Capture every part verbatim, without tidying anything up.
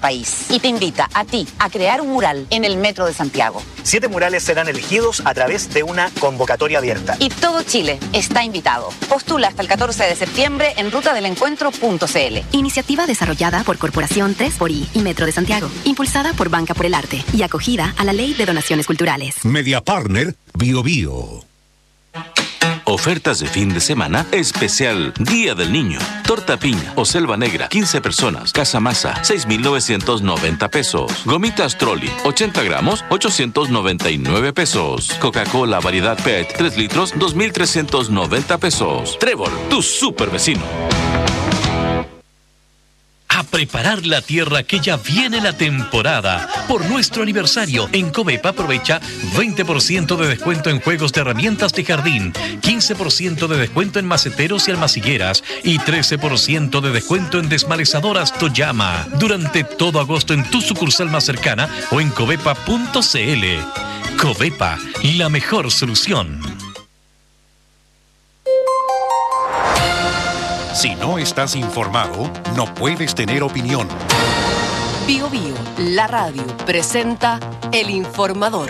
país y te invita a ti a crear un mural en el Metro de Santiago. Siete murales serán elegidos a través de una convocatoria abierta. Y todo Chile está invitado. Postula hasta el catorce de septiembre en ruta del encuentro punto c l. Iniciativa desarrollada por Corporación tres por I y Metro de Santiago. Impulsada por Banca por el Arte y acogida a la Ley de Donaciones Culturales. Media Partner Bio Bio. Ofertas de fin de semana especial Día del Niño. Torta piña o selva negra, quince personas. Casa masa, seis mil novecientos noventa pesos. Gomitas Trolli, ochenta gramos, ochocientos noventa y nueve pesos. Coca-Cola variedad P E T, tres litros, dos mil trescientos noventa pesos. Trébol, tu super vecino. A preparar la tierra que ya viene la temporada. Por nuestro aniversario, en Covepa aprovecha veinte por ciento de descuento en juegos de herramientas de jardín, quince por ciento de descuento en maceteros y almacigueras y trece por ciento de descuento en desmalezadoras Toyama. Durante todo agosto en tu sucursal más cercana o en covepa punto c l. Covepa, la mejor solución. Si no estás informado, no puedes tener opinión. Bio Bio, la radio, presenta El Informador.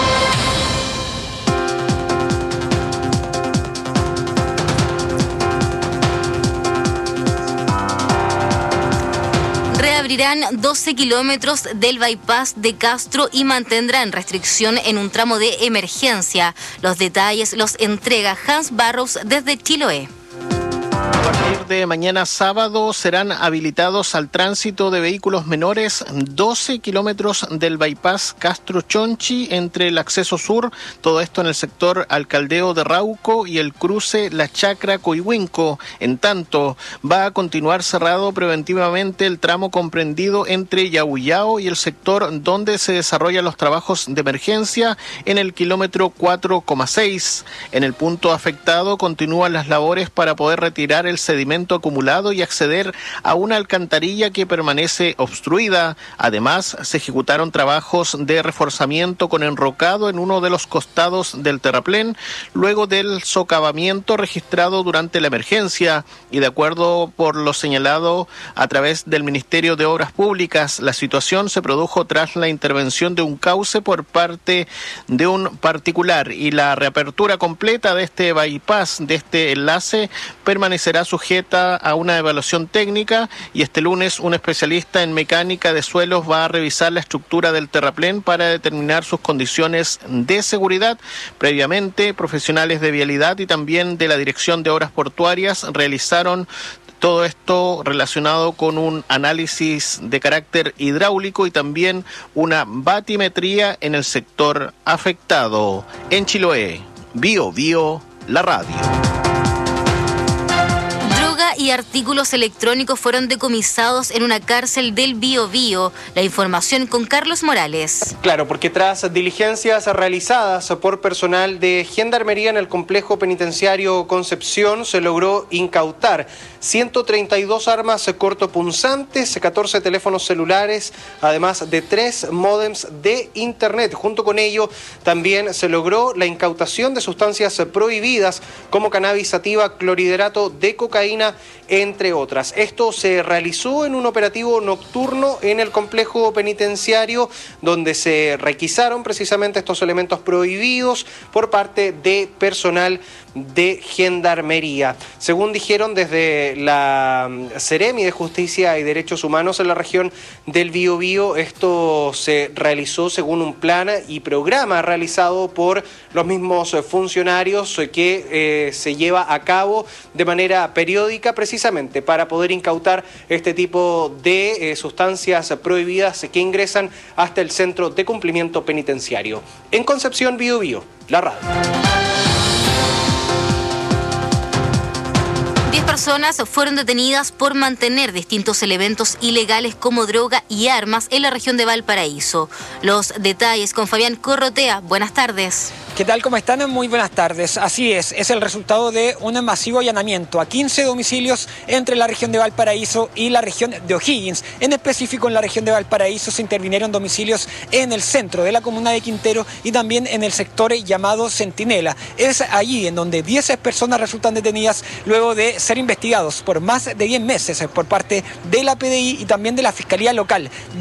Reabrirán doce kilómetros del bypass de Castro y mantendrán restricción en un tramo de emergencia. Los detalles los entrega Hans Barrows desde Chiloé. A partir de mañana sábado serán habilitados al tránsito de vehículos menores doce kilómetros del bypass Castro Chonchi entre el acceso sur, todo esto en el sector Alcaldeo de Rauco y el cruce La Chacra Coihuinco. En tanto, va a continuar cerrado preventivamente el tramo comprendido entre Yauyao y el sector donde se desarrollan los trabajos de emergencia en el kilómetro cuatro coma seis. En el punto afectado continúan las labores para poder retirar el sedimento acumulado y acceder a una alcantarilla que permanece obstruida. Además, se ejecutaron trabajos de reforzamiento con enrocado en uno de los costados del terraplén, luego del socavamiento registrado durante la emergencia. Y de acuerdo por lo señalado a través del Ministerio de Obras Públicas, la situación se produjo tras la intervención de un cauce por parte de un particular, y la reapertura completa de este bypass, de este enlace, permanecerá sujeta a una evaluación técnica, y este lunes un especialista en mecánica de suelos va a revisar la estructura del terraplén para determinar sus condiciones de seguridad. Previamente, profesionales de vialidad y también de la Dirección de Obras Portuarias realizaron todo esto relacionado con un análisis de carácter hidráulico y también una batimetría en el sector afectado. En Chiloé, Bio Bio, la radio. Y artículos electrónicos fueron decomisados en una cárcel del Biobío. La información con Carlos Morales. Claro, porque tras diligencias realizadas por personal de Gendarmería en el complejo penitenciario Concepción, se logró incautar ciento treinta y dos armas cortopunzantes, catorce teléfonos celulares, además de tres módems de internet. Junto con ello, también se logró la incautación de sustancias prohibidas como cannabis sativa, clorhidrato de cocaína, entre otras. Esto se realizó en un operativo nocturno en el complejo penitenciario, donde se requisaron precisamente estos elementos prohibidos por parte de personal de Gendarmería. Según dijeron desde la Seremi de Justicia y Derechos Humanos en la región del Biobío, esto se realizó según un plan y programa realizado por los mismos funcionarios que eh, se lleva a cabo de manera periódica, precisamente para poder incautar este tipo de eh, sustancias prohibidas que ingresan hasta el centro de cumplimiento penitenciario. En Concepción, Biobío, la radio. Diez personas fueron detenidas por mantener distintos elementos ilegales como droga y armas en la región de Valparaíso. Los detalles con Fabián Corrotea. Buenas tardes. ¿Qué tal? ¿Cómo están? Muy buenas tardes. Así es, es el resultado de un masivo allanamiento a quince domicilios entre la región de Valparaíso y la región de O'Higgins. En específico, en la región de Valparaíso se intervinieron domicilios en el centro de la comuna de Quintero y también en el sector llamado Centinela. Es allí en donde diez personas resultan detenidas luego de ser investigados por más de diez meses por parte de la P D I y también de la Fiscalía Local.